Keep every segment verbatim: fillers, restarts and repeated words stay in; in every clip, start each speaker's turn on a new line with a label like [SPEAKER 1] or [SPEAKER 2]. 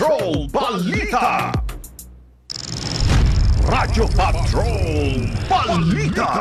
[SPEAKER 1] Patrol Balita! Radyo Patrol Balita!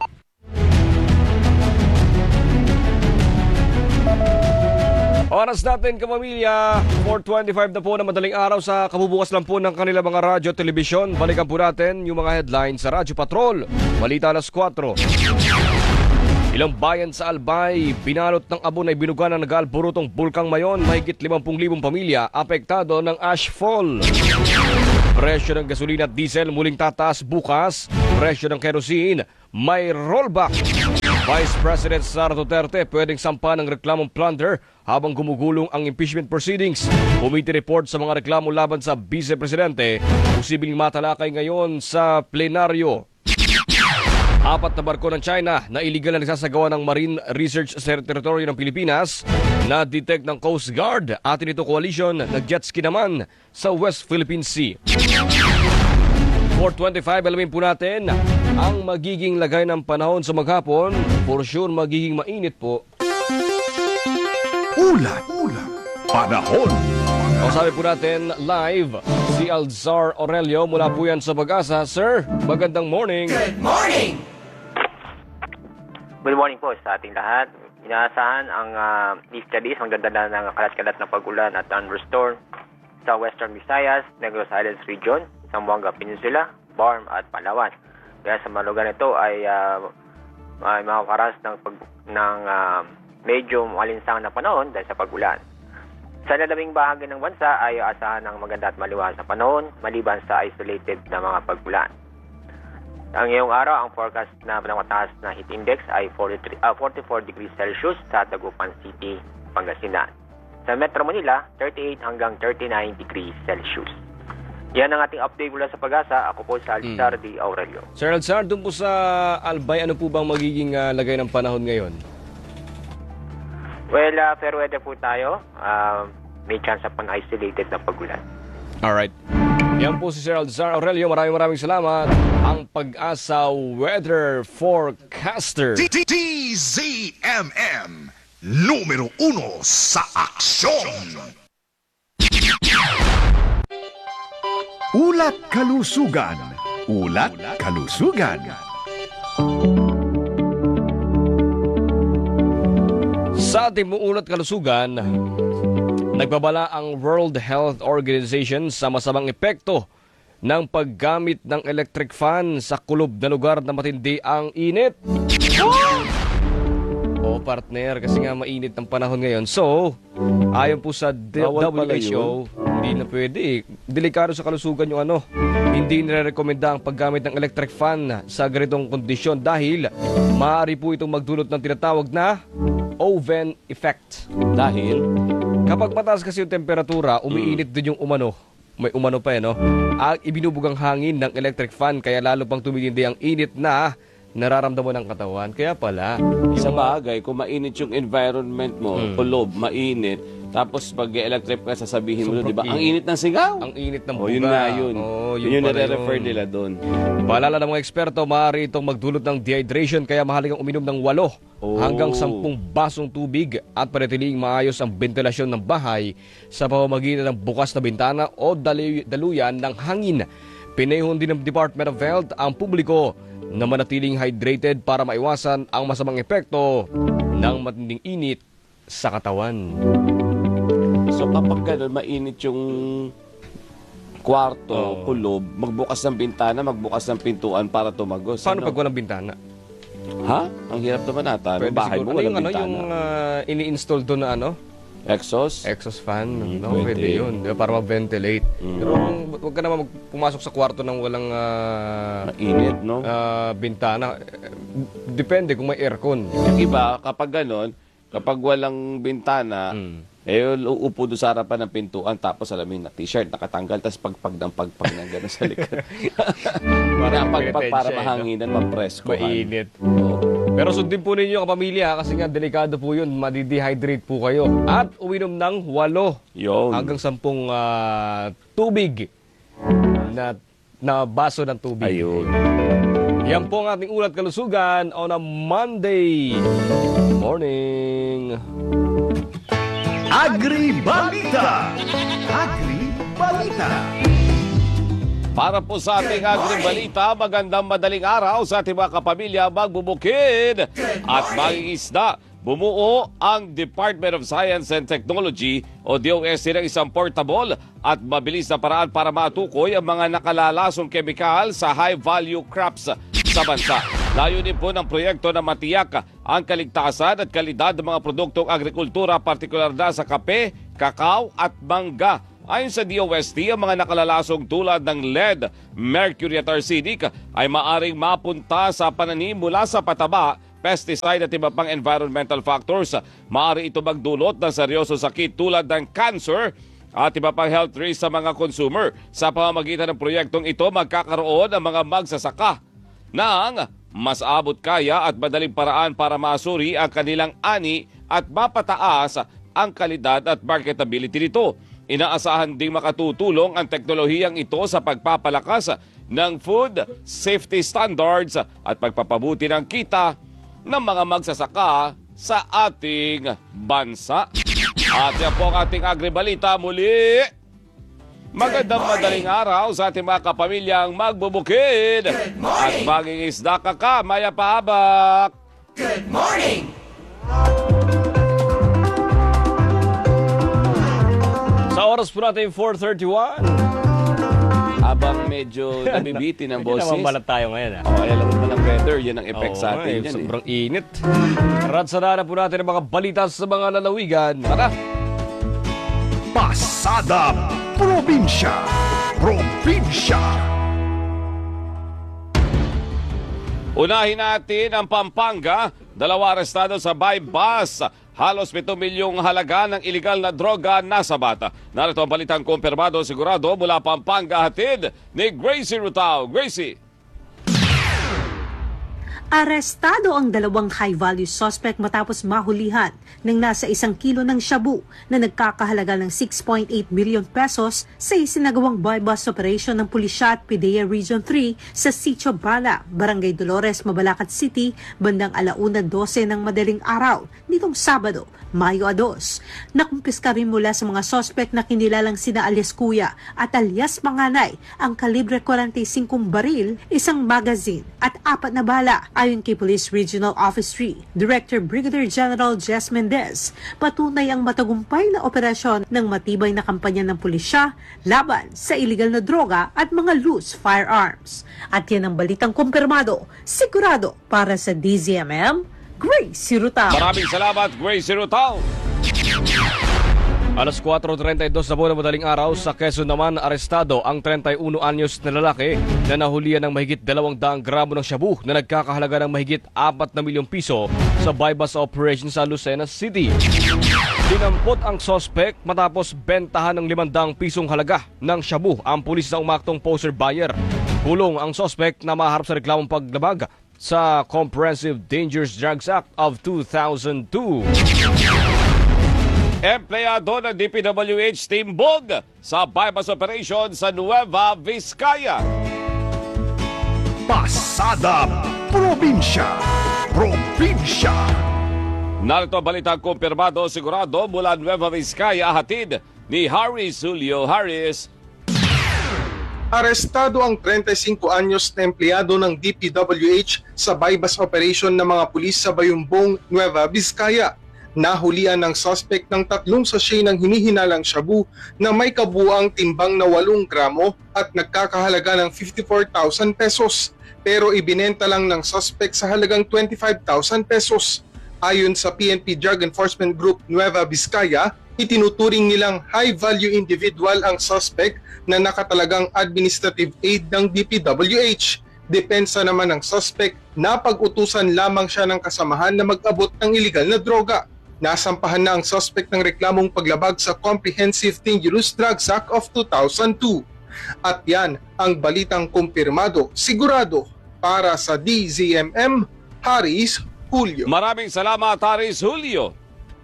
[SPEAKER 2] Oras natin, kapamilya, four twenty-five na po na madaling araw sa kabubukas lang po ng kanila mga radyo, telebisyon. Balikan po natin yung mga headlines sa Radyo Patrol. Balita alas four. Ilang bayan sa Albay, binalot ng abon ay binuga ng nag-alborotong Bulkang Mayon. Mahigit limampu libong pamilya apektado ng ashfall. Presyo ng gasolina at diesel muling tataas bukas. Presyo ng kerosene may rollback. Vice President Sara Duterte pwedeng sampa ng reklamong plunder habang gumugulong ang impeachment proceedings. Committee report sa mga reklamo laban sa Vice Presidente, posibleng matalakay ngayon sa plenaryo. Apat na barko ng China na iligal na nagsasagawa ng Marine Research sa teritoryo ng Pilipinas na detect ng Coast Guard. Atin ito coalition nag-jet ski naman sa West Philippine Sea. four twenty-five, alamin po natin ang magiging lagay ng panahon sa maghapon. For sure, magiging mainit po.
[SPEAKER 1] Ulat, ulat, panahon.
[SPEAKER 2] O sabi po natin live, si Alzar Aurelio mula po yan sa Pag-asa. Sir, magandang morning.
[SPEAKER 3] Good morning!
[SPEAKER 4] Good morning po sa ating lahat. Inaasahan ang uh, east studies, ang ganda na ng kalat-kalat na pag-ulan at thunderstorm sa Western Visayas, Negros Islands Region, Zamboanga Peninsula, Barm at Palawan. Kaya sa mga lugar nito ay uh, ay makakaras ng, pag, ng uh, medyo malinsang na panahon dahil sa pag-ulan. Sa lalaming bahagi ng bansa ay aasahan ng maganda at maliwanag na panahon maliban sa isolated na mga pag-ulan. Ang ngayong araw, ang forecast na mataas na heat index ay forty-three, uh, forty-four degrees Celsius sa Dagupan City, Pangasinan. Sa Metro Manila, thirty-eight hanggang thirty-nine degrees Celsius. Yan ang ating update mula sa Pag-asa. Ako po sa Alzar hmm. Aurelio.
[SPEAKER 2] Sir Alzar, doon po sa Albay, ano po bang magiging uh, lagay ng panahon ngayon?
[SPEAKER 4] Well, uh, fair weather po tayo. Uh, may chance upon isolated na pag-ulan.
[SPEAKER 2] Alright. Yan po si Sir Alzar Aurelio. Maraming maraming salamat. Ang Pag-asa Weather Forecaster.
[SPEAKER 1] D Z M M, numero uno sa aksyon. Ulat Kalusugan. Ulat Kalusugan.
[SPEAKER 2] Sa ating ulat kalusugan, nagbabala ang World Health Organization sa masamang epekto ng paggamit ng electric fan sa kulob na lugar na matindi ang init. O partner, kasi nga mainit ang panahon ngayon. So, ayon po sa W H O, hindi na pwede. Delikado sa kalusugan yung ano. Hindi nire-recommenda ang paggamit ng electric fan sa ganitong kondisyon dahil maaari po itong magdulot ng tinatawag na oven effect. Dahil kapag mataas kasi yung temperatura, umiinit din yung umano. May umano pa eh, no? Ang ibinubugang hangin ng electric fan, kaya lalo pang tumitindi ang init na nararamdaman ng katawan. Kaya pala,
[SPEAKER 3] Sa bagay, kung mainit yung environment mo,
[SPEAKER 2] Mm.
[SPEAKER 3] kulob, mainit, tapos pag electric ka, sasabihin mo,
[SPEAKER 2] Sobrang
[SPEAKER 3] di ba? Ang
[SPEAKER 2] init.
[SPEAKER 3] init ng sigaw.
[SPEAKER 2] ang init ng buga.
[SPEAKER 3] O, yun nga yun.
[SPEAKER 2] Oh,
[SPEAKER 3] yun yung
[SPEAKER 2] pala
[SPEAKER 3] nare-refer
[SPEAKER 2] yun.
[SPEAKER 3] nila doon.
[SPEAKER 2] Paalala ng mga eksperto, maaari itong magdulot ng dehydration, kaya mahalagang uminom ng walo
[SPEAKER 3] Oh.
[SPEAKER 2] hanggang sampung basong tubig at panatiling maayos ang ventilasyon ng bahay sa pamamagitan ng bukas na bintana o dalu- daluyan ng hangin. Pinahon din ng Department of Health ang publiko na manatiling hydrated para maiwasan ang masamang epekto ng matinding init sa katawan.
[SPEAKER 3] So kapag gano'n, mainit yung kwarto,
[SPEAKER 2] Oo.
[SPEAKER 3] kulob, magbukas ng bintana, magbukas ng pintuan para tumagos.
[SPEAKER 2] Paano
[SPEAKER 3] Ano?
[SPEAKER 2] pag walang bintana?
[SPEAKER 3] Ha? Ang hirap naman ata. Ang bahay
[SPEAKER 2] siguro.
[SPEAKER 3] mo,
[SPEAKER 2] Ano yung,
[SPEAKER 3] walang
[SPEAKER 2] ano,
[SPEAKER 3] bintana.
[SPEAKER 2] yung ah, ini-install doon na ano?
[SPEAKER 3] Exhaust?
[SPEAKER 2] Exhaust fan,
[SPEAKER 3] Mm,
[SPEAKER 2] no,
[SPEAKER 3] pwede.
[SPEAKER 2] pwede yun, di ba? Para mag-ventilate.
[SPEAKER 3] Mm.
[SPEAKER 2] Pero huwag ka naman mag- pumasok sa kwarto ng walang ah,
[SPEAKER 3] Mainit, no?
[SPEAKER 2] ah, bintana. Eh, Depende kung may aircon.
[SPEAKER 3] Yung iba, kapag gano'n, kapag walang bintana,
[SPEAKER 2] Mm.
[SPEAKER 3] eh, uupo doon sa harapan ng pintuan, tapos alam mo yun, na t-shirt, nakatanggal, tapos pagpag ng pagpag ng gano'n sa likod. Para pagpag para
[SPEAKER 2] Petensya, eh, no?
[SPEAKER 3] mahanginan, mapreskohan.
[SPEAKER 2] Mainit.
[SPEAKER 3] Oo.
[SPEAKER 2] Pero sundin po ninyo kapamilya kasi nga delikado po yun, madidehydrate po kayo. At uminom ng walo
[SPEAKER 3] Yun.
[SPEAKER 2] hanggang sampung ah, tubig na, na baso ng tubig.
[SPEAKER 3] Ayun.
[SPEAKER 2] Yan po ang ating ulat kalusugan on a Monday morning.
[SPEAKER 1] Agri Balita. Agri Balita. balita.
[SPEAKER 3] Para po sa ating agribalita, magandang madaling araw sa ating mga kapamilya magbubukid at mangingisda. Bumuo ang Department of Science and Technology o D O S C ng isang portable at mabilis na paraan para matukoy ang mga nakalalasong kemikal sa high-value crops sa bansa. Layunin po ng proyekto na matiyak ang kaligtasan at kalidad ng mga produktong agrikultura, partikular na sa kape, kakao at mangga. Ayon sa D O S T, ang mga nakalalasong tulad ng lead, mercury at arsenic ay maaring mapunta sa pananim mula sa pataba, pesticide at iba pang environmental factors. Maaari ito magdulot ng seryosong sakit tulad ng cancer at iba pang health risk sa mga consumer. Sa pamamagitan ng proyektong ito, magkakaroon ang mga magsasaka ng mas abot kaya at madaling paraan para masuri ang kanilang ani at mapataas ang kalidad at marketability nito. Inaasahan ding makatutulong ang teknolohiyang ito sa pagpapalakas ng food safety standards at pagpapabuti ng kita ng mga magsasaka sa ating bansa. At yan po ang ating agribalita muli. Magandang madaling araw sa ating mga kapamilyang magbubukid at mangingisda ka ka, Maya Pahabak.
[SPEAKER 5] Good morning!
[SPEAKER 2] Sa oras po natin, four thirty-one.
[SPEAKER 3] Habang medyo nabibitin ang boses.
[SPEAKER 2] Hindi naman balat tayo ngayon. Ha?
[SPEAKER 3] Oh, alam mo ng weather, yan ang effect
[SPEAKER 2] Oo,
[SPEAKER 3] sa atin.
[SPEAKER 2] eh,
[SPEAKER 3] Yan,
[SPEAKER 2] sobrang init. Ratsada na po natin ang mga balita sa mga lalawigan. Tara!
[SPEAKER 1] Pasada Probinsya. Probinsya.
[SPEAKER 3] Unahin natin ang Pampanga. Dalawa arestado sa bypass. Halos pitong milyong halaga ng iligal na droga nasa bata. Narito ang balitang kumpirmado sigurado mula Pampanga, hatid ni Gracie Rutao. Gracie.
[SPEAKER 6] Arestado ang dalawang high-value suspect matapos mahulihan ng nasa isang kilo ng shabu na nagkakahalaga ng six point eight million pesos sa isinagawang buy-bust operation ng pulisya at P D E A Region three sa Sitio Bala, Barangay Dolores, Mabalacat City, bandang alauna dose ng madaling araw nitong Sabado, Mayo dos. Nakumpiska rin mula sa mga suspect na kinilalang sina alias Kuya at alias Manganay ang kalibre forty-five baril, isang magazine at apat na bala. Ayon kay Police Regional Office three, Director Brigadier General Jess Mendez, patunay ang matagumpay na operasyon ng matibay na kampanya ng pulisya laban sa iligal na droga at mga loose firearms. At yan ang balitang kumpirmado, sigurado para sa D Z M M, Gracie Rutao.
[SPEAKER 3] Maraming salamat, Gracie Rutao.
[SPEAKER 2] Alas four thirty-two na po ng madaling araw, sa Quezon naman arestado ang thirty-one anyos na lalaki na nahulihan ng mahigit dalawang daang gramo ng shabu na nagkakahalaga ng mahigit apat na milyong piso sa buy-bust operation sa Lucena City. Dinampot ang suspect matapos bentahan ng limandang pisong halaga ng shabu ang pulis na umaktong poster buyer. Kulong ang suspect na maharap sa reklamong paglabag sa Comprehensive Dangerous Drugs Act of two thousand two.
[SPEAKER 3] Empleyado ng D P W H timbog sa buy-bust operation sa Nueva Vizcaya.
[SPEAKER 1] Pasada Probinsya. Probinsya.
[SPEAKER 3] Narito ang balitang kumpirmado sigurado mula Nueva Vizcaya, hatid ni Harris Julio. Harris.
[SPEAKER 7] Arestado ang thirty-five anyos na empleyado ng D P W H sa buy-bust operation ng mga pulis sa Bayumbong, Nueva Vizcaya. Nahulian ng suspect ng tatlong sachet ng hinihinalang shabu na may kabuang timbang na walong gramo at nagkakahalaga ng fifty-four thousand pesos, pero ibinenta lang ng suspect sa halagang twenty-five thousand pesos. Ayon sa P N P Drug Enforcement Group Nueva Vizcaya, itinuturing nilang high-value individual ang suspect na nakatalagang administrative aid ng D P W H. Depensa naman ng suspect na pag-utusan lamang siya ng kasamahan na mag-abot ng iligal na droga. Nasampahan na ang suspect ng reklamong paglabag sa Comprehensive Dangerous Drugs Act of two thousand two. At yan ang balitang kumpirmado, sigurado para sa D Z M M, Harris Julio.
[SPEAKER 3] Maraming salamat, Harris Julio.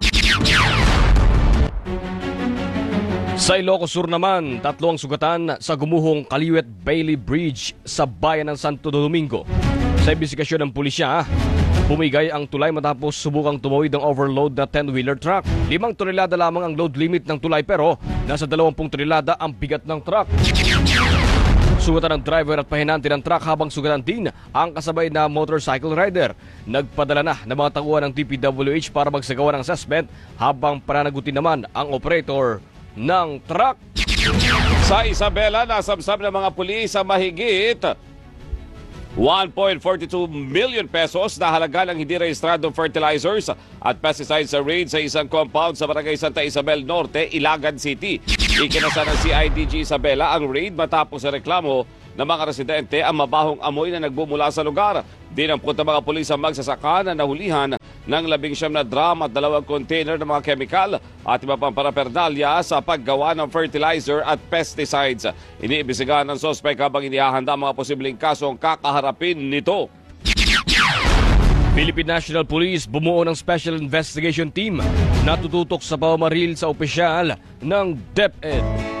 [SPEAKER 2] Sa Ilocos Sur naman, tatlo ang sugatan sa gumuhong Kaliwet Bailey Bridge sa bayan ng Santo Domingo. Sa imbestigasyon ng pulisya, Bumigay ang tulay matapos subukang tumawid ng overload na ten-wheeler truck. Limang tonelada lamang ang load limit ng tulay pero nasa dalawampung tonelada ang bigat ng truck. Sugatan ng driver at pahinante ng truck habang sugatan din ang kasabay na motorcycle rider. Nagpadala na ng mga tauhan ng D P W H para magsagawa ng assessment habang pananagutin naman ang operator ng truck.
[SPEAKER 3] Sa Isabela, nasamsam ng mga pulis ang mahigit one point four two million pesos na halaga ng hindi rehistradong fertilizers at pesticides sa raid sa isang compound sa Barangay Santa Isabel Norte, Ilagan City. Ikinasa ng C I D G Isabela ang raid matapos sa reklamo ng mga residente ang mabahong amoy na nagbumula sa lugar. Dinampot ng mga pulis ang magsasaka na nahulihan ng labing siyam na drum at dalawang container ng mga chemical at iba pang parapernalya sa paggawa ng fertilizer at pesticides. Iniimbestigahan ng sospek habang inihahanda ang mga posibleng kasong kakaharapin nito.
[SPEAKER 2] Philippine National Police bumuo ng Special Investigation Team na tututok sa pamamaril sa opisyal ng DepEd.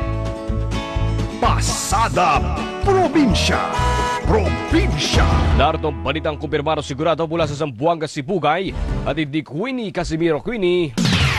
[SPEAKER 1] Pasada Probinsya. Probinsya.
[SPEAKER 2] Narito ang balitang kumpirmado sigurado mula sa Zamboanga, Sibugay at hindi Queenie Casimiro. Queenie.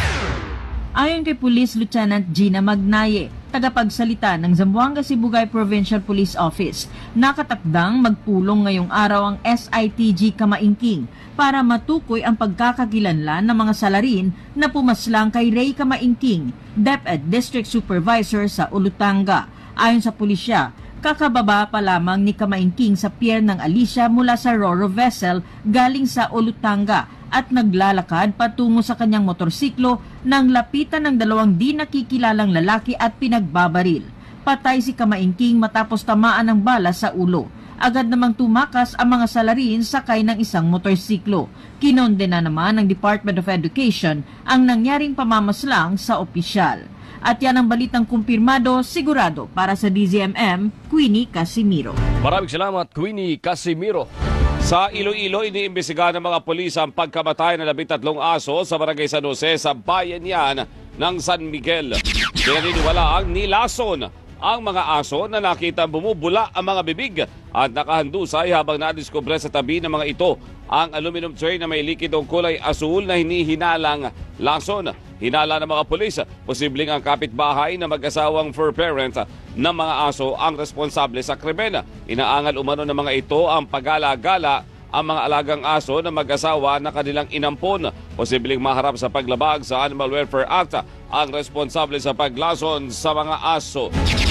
[SPEAKER 5] Ayon kay Police Lieutenant Gina Magnaye, tagapagsalita ng Zamboanga Sibugay Provincial Police Office, nakatakdang magpulong ngayong araw ang S I T G Kamaingking para matukoy ang pagkakakilanlan ng mga salarin na pumaslang kay Ray Kamaingking, DepEd District Supervisor sa Olutanga. Ayon sa pulisya, kakababa pa lamang ni Kamaingking sa pier ng Alicia mula sa Roro vessel galing sa Olutanga at naglalakad patungo sa kanyang motorsiklo nang lapitan ng dalawang di nakikilalang lalaki at pinagbabaril. Patay si Kamaingking matapos tamaan ng bala sa ulo. Agad namang tumakas ang mga salarin sakay ng isang motorsiklo. Kinondena naman ng Department of Education ang nangyaring pamamaslang sa opisyal. At yan ang balitang kumpirmado, sigurado para sa D Z M M, Queenie Casimiro.
[SPEAKER 2] Maraming salamat, Queenie Casimiro.
[SPEAKER 3] Sa Iloilo, iniimbestigahan ng mga pulis ang pagkamatay ng labing tatlong aso sa Barangay San Jose sa bayan yan ng San Miguel. Pinaniniwala ang nilason ang mga aso na nakita bumubula ang mga bibig at nakahandusay habang nadiskubre sa tabi ng mga ito ang aluminum tray na may likidong kulay asul na hinihinalang lason. Hinala ng mga pulis, posibleng ang kapitbahay na mag-asawang fur parent ng mga aso ang responsable sa krimen. Inaangal umano ng mga ito ang pag-alagala ang mga alagang aso na mag-asawa na kanilang inampon. Posibleng maharap sa paglabag sa Animal Welfare Act ang responsable sa paglason sa mga aso.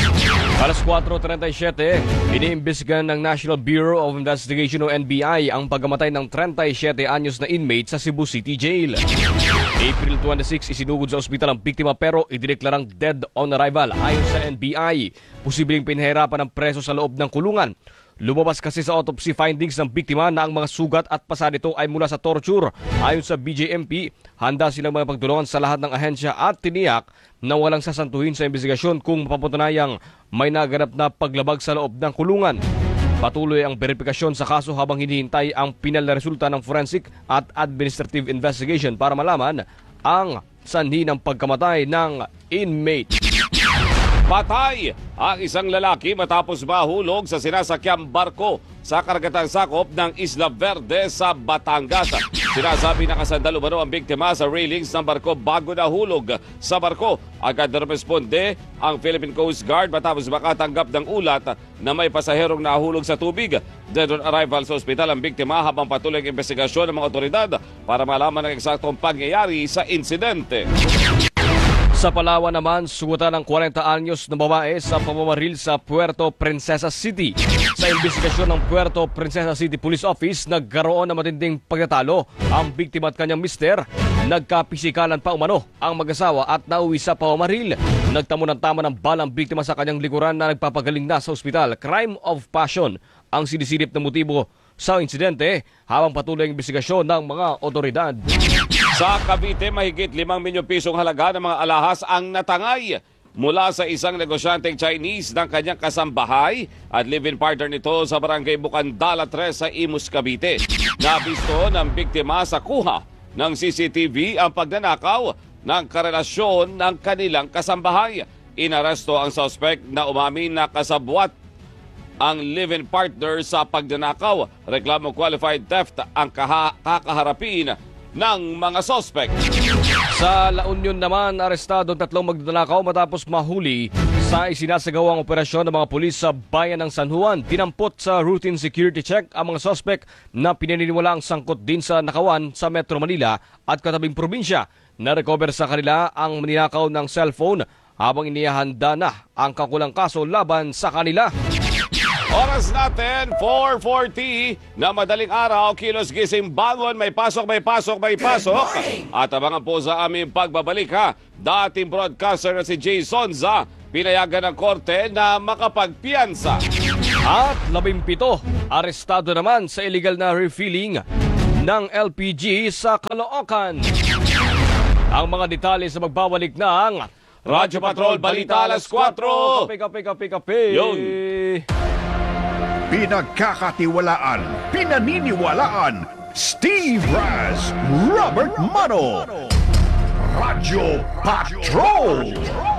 [SPEAKER 2] Alas kwatro trentaysiyete, iniimbestigahan ng National Bureau of Investigation o N B I ang pagkamatay ng trentaysiyete anyos na inmate sa Cebu City Jail. April twenty-six, isinugod sa ospital ang biktima pero idineklarang dead on arrival. Ayon sa N B I, posibleng pinahirapan ng preso sa loob ng kulungan. Lumabas kasi sa autopsy findings ng biktima na ang mga sugat at pasa nito ay mula sa torture. Ayon sa B J M P, handa silang magpagtulungan sa lahat ng ahensya at tiniyak na walang sasantuhin sa investigasyon kung mapapatunayang may naganap na paglabag sa loob ng kulungan. Patuloy ang verifikasyon sa kaso habang hinihintay ang pinal na resulta ng forensic at administrative investigation para malaman ang sanhi ng pagkamatay ng inmate.
[SPEAKER 3] Patay ang isang lalaki matapos mahulog sa sinasakyang barko sa karagatang sakop ng Isla Verde sa Batangas. Sinasabi na kasandal umano ang biktima sa railings ng barko bago nahulog sa barko. Agad na responde ang Philippine Coast Guard matapos makatanggap ng ulat na may pasaherong nahulog sa tubig. Dead on arrival sa ospital ang biktima habang patuloy ang investigasyon ng mga otoridad para malaman ang eksaktong pangyayari sa insidente.
[SPEAKER 2] Sa Palawan naman, sugatan ng forty anyos na babae sa pamamaril sa Puerto Princesa City. Sa investigasyon ng Puerto Princesa City Police Office, nagkaroon ng matinding pagtatalo ang biktima at kanyang mister. Nagkapisikalan pa umano ang mag-asawa at nauwi sa pamamaril. Nagtamo ng tama ng balang biktima sa kanyang likuran na nagpapagaling na sa ospital. Crime of passion ang sinisilip na motibo sa insidente habang patuloy ang investigasyon ng mga otoridad.
[SPEAKER 3] Sa Cavite, mahigit limang milyong pisong halaga ng mga alahas ang natangay mula sa isang negosyanteng Chinese ng kanyang kasambahay at live-in partner nito sa barangay Bukandala three sa Imus, Cavite. Nabisto ng biktima sa kuha ng C C T V ang pagnanakaw ng karelasyon ng kanilang kasambahay. Inaresto ang suspect na umamin na kasabwat ang live-in partner sa pagdanakaw. Reklamo qualified theft ang kaha- kakaharapin ng mga sospek.
[SPEAKER 2] Sa La Union naman, arestado ang tatlong magdanakaw matapos mahuli sa isinasagawang operasyon ng mga pulis sa bayan ng San Juan. Dinampot sa routine security check ang mga sospek na pinaniniwala ang sangkot din sa nakawan sa Metro Manila at katabing probinsya. Na-recover sa kanila ang maninakaw ng cellphone habang inihanda na ang kakulang kaso laban sa kanila.
[SPEAKER 3] Oras natin, four forty na madaling araw, kilos gising bangon, may pasok, may pasok, may pasok. At abangan po sa aming pagbabalik ha, dating broadcaster na si Jay Sonza, pinayagan ng korte na makapagpiyansa.
[SPEAKER 2] At labimpito, arestado naman sa illegal na refilling ng L P G sa Caloocan. Ang mga detalye sa magbabalik ng
[SPEAKER 3] Radyo Patrol Balita alas kwatro.
[SPEAKER 2] Kape, kape, kape, kape.
[SPEAKER 3] Yun.
[SPEAKER 1] Pinagkakatiwalaan, pinaniniwalaan, Steve Raz, Robert Mano. Radyo Patrol.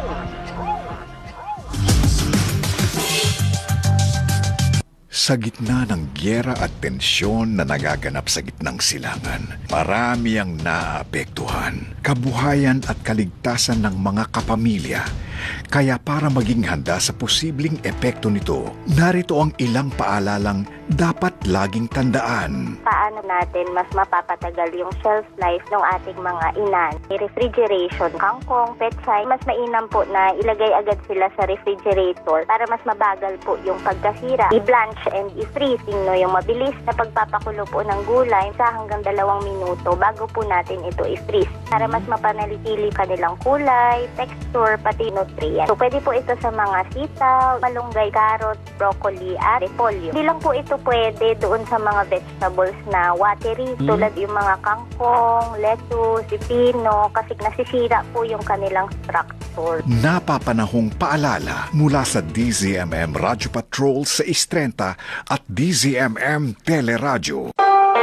[SPEAKER 1] Sa gitna ng gyera at tensyon na nagaganap sa gitnang silangan, marami ang naapektuhan, kabuhayan at kaligtasan ng mga kapamilya. Kaya para maging handa sa posibleng epekto nito, narito ang ilang paalalang dapat laging tandaan.
[SPEAKER 8] Paano natin mas mapapatagal yung shelf life ng ating mga inan? Refrigeration, kangkong, pechay, mas mainam po na ilagay agad sila sa refrigerator para mas mabagal po yung pagkasira. I-blanch and i-freezing, no, yung mabilis na pagpapakulo po ng gulay sa hanggang dalawang minuto bago po natin ito i-freeze para mas mapanalitili kanilang kulay, texture, pati nutrient. So, pwede po ito sa mga sitaw, malunggay, carrot, broccoli, at repolyo. Hindi lang po ito pwede doon sa mga vegetables na watery, mm. tulad yung mga kangkong, lettuce, pipino, kasi nasisira po yung kanilang structure.
[SPEAKER 1] Napapanahong paalala mula sa D Z M M Radyo Patrol sa Istrenta at D Z M M Teleradyo.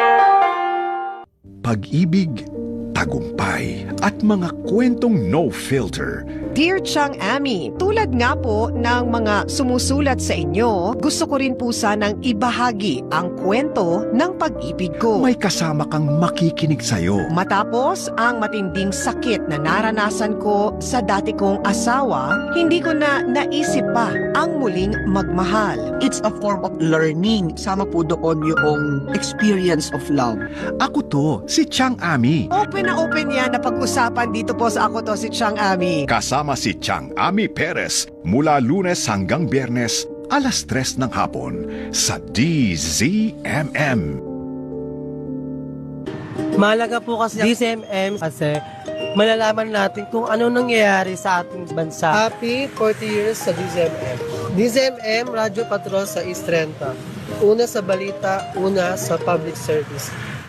[SPEAKER 1] Pag-ibig, tagumpay at mga kwentong no filter.
[SPEAKER 9] Dear Chang Ami, tulad nga po ng mga sumusulat sa inyo, gusto ko rin po sanang ibahagi ang kwento ng pag-ibig ko.
[SPEAKER 1] May kasama kang makikinig sa'yo.
[SPEAKER 9] Matapos ang matinding sakit na naranasan ko sa dati kong asawa, hindi ko na naisip pa ang muling magmahal.
[SPEAKER 10] It's a form of learning. Sama po doon yung experience of love.
[SPEAKER 1] Ako to, si Chang Ami.
[SPEAKER 9] Open na open yan na pag-usapan dito po sa Ako To Si Chang Ami.
[SPEAKER 1] Kasama si Chang Ami Perez mula Lunes hanggang Biyernes, alas tres ng hapon sa D Z M M.
[SPEAKER 11] Mahalaga po kasi D Z M M kasi malalaman natin kung ano nangyayari sa ating bansa. Happy forty years sa D Z M M. D Z M M, Radyo Patrol sa Istrenta. Una sa balita, una sa public service.